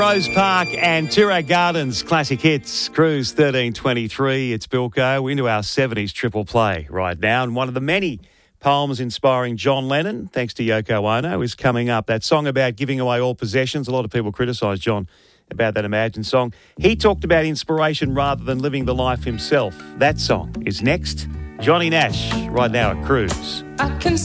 Rose Park and Toorak Gardens classic hits. Cruise 1323. It's Bilko. We're into our 70s triple play right now. And one of the many poems inspiring John Lennon, thanks to Yoko Ono, is coming up. That song about giving away all possessions. A lot of people criticised John about that Imagine song. He talked about inspiration rather than living the life himself. That song is next. Johnny Nash right now at Cruise.